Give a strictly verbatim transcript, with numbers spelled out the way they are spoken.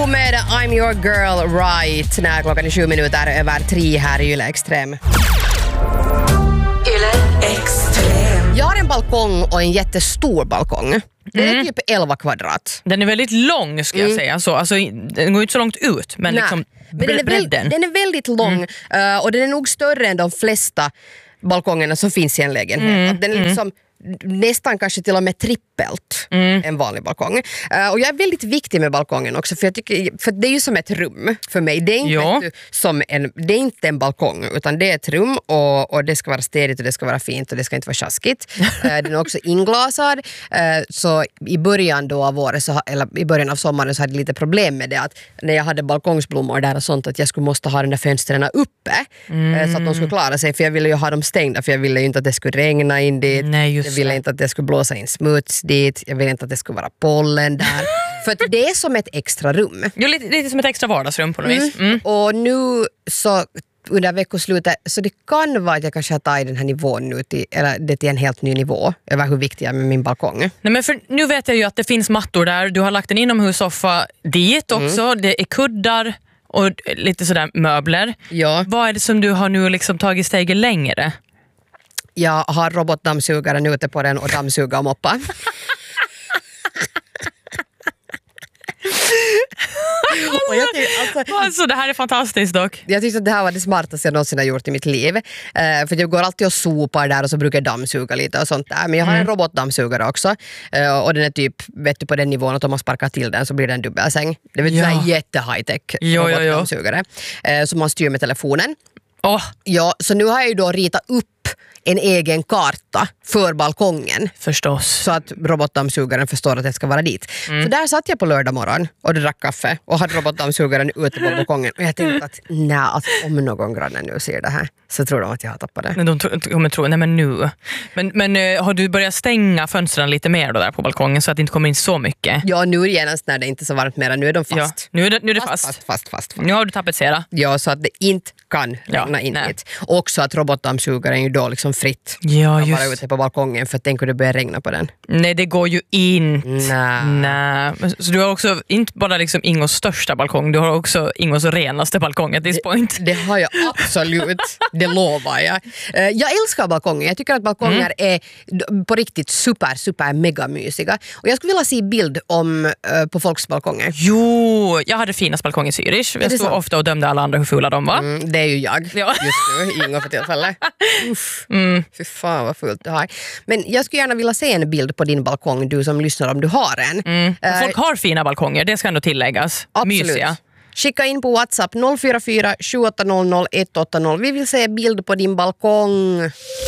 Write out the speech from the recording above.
Kygo med I'm your girl right när klockan är sju minuter över tre här i Yle Extrem. Yle Extrem. Jag har en balkong och en jättestor balkong. Det är Mm. typ elva kvadrat. Den är väldigt lång ska jag Mm. säga. Så, alltså, den går inte så långt ut, men Nej, liksom men den är, väl, bredden. den är väldigt lång mm. uh, och den är nog större än de flesta balkongerna som finns i en lägenhet. Mm. Att den är liksom nästan kanske till och med trippelt Mm. en vanlig balkong. Uh, och jag är väldigt viktig med balkongen också för jag tycker, för det är ju som ett rum för mig. Det är inte, Ja. vet du, som en, det är inte en balkong utan det är ett rum och, och det ska vara städigt och det ska vara fint och det ska inte vara tjaskigt. uh, den är också inglasad. Uh, så i början då av året, så, eller i början av sommaren så hade jag lite problem med det att när jag hade balkongsblommor där och sånt att jag skulle måste ha den där fönstren uppe Mm. uh, så att de skulle klara sig för jag ville ju ha dem stängda för jag ville ju inte att det skulle regna in dit. Nej, just Jag ville det. inte att det skulle blåsa in smuts dit. Jag ville inte att det skulle vara pollen där. För att det är som ett extra rum. Jo, lite, lite som ett extra vardagsrum på något vis. Mm. Och nu så under veckoslutet så det kan vara att jag kanske har tagit den här nivån nu till, eller det till en helt ny nivå över hur viktig jag är med min balkong. Nej, men för nu vet jag ju att det finns mattor där. Du har lagt en inomhussoffa dit också. Mm. Det är kuddar och lite sådär möbler. Ja. Vad är det som du har nu liksom tagit steget längre? Jag har robotdammsugaren ute på den och dammsuga och moppa. Och jag, tycker, alltså, Alltså, det här är fantastiskt dock. jag tyckte att det här var det smartaste jag någonsin har gjort i mitt liv. Eh, för jag går alltid och sopar där och så brukar jag dammsuga lite och sånt där. Men jag har en robotdammsugare också. Eh, och den är typ, vet du, på den nivån att om man sparkar till den så blir det en dubbelsäng. Det är Ja. ja. jätte high-tech Jo, jo, jo. robotdammsugare. Eh, som man styr med telefonen. Åh, Ja, så nu har jag ju då ritat upp en egen karta för balkongen. förstås. Så att robotdammsugaren förstår att det ska vara dit. Mm. Så där satt jag på lördag morgon och drack kaffe och hade robotdammsugaren ute på balkongen. Och jag tänkte att nej, att om någon grannen nu ser det här så tror de att jag har tappat det. Nej, de tro- kommer tro, nej men nu. Men, men eh, har du börjat stänga fönstren lite mer då där på balkongen så att det inte kommer in så mycket? Ja, nu genast när det inte är så varmt mera, nu är de Ja, fast. nu är det, nu är det Fast, fast. fast, fast, fast, fast. Nu har du tapetserat. Ja, så att det inte kan Ja, regna in nej. dit. Och också att robotdammsugaren är ju då liksom fritt. Ja, Kan vara just. ute på balkongen för tänk hur det börjar regna på den. Nej, det går ju inte. Nej. Nej. Men- Så du har också inte bara liksom Ingos största balkong, du har också Ingos renaste balkong at this point. Det har jag absolut, det lovar jag. Eh, Jag älskar balkonger. Jag tycker att balkonger Mm. är d- på riktigt super, super mega mysiga. Och jag skulle vilja se bild om eh, på folks balkonger. Jo, jag hade finast balkong i Zürich. Jag det stod sant? ofta och dömde alla andra hur fula de var. Mm, det är ju jag Ja. just nu, Ingo för tillfället. Uff, fy fan vad fult du har. Men jag skulle gärna vilja se en bild på din balkong, du som lyssnar om du har en. Mm. Eh, Folk har fina balkonger, det ska ändå tilläggas. Absolut. Mysiga. Skicka in på WhatsApp noll fyra fyra sju åtta noll noll ett åtta noll. Vi vill se bild på din balkong.